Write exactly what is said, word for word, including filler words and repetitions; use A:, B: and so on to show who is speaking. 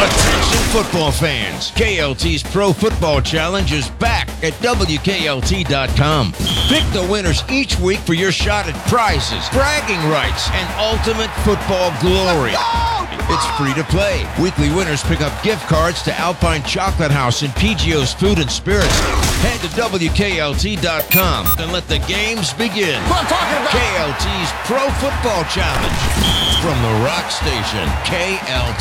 A: Attention football fans. K L T's Pro Football Challenge is back at W K L T dot com. Pick the winners each week for your shot at prizes, bragging rights, and ultimate football glory. It's free to play. Weekly winners pick up gift cards to Alpine Chocolate House and P G O's Food and Spirits. Head to W K L T dot com and let the games begin.
B: What I'm talking about.
A: K L T's Pro Football Challenge. From the Rock Station, K L T.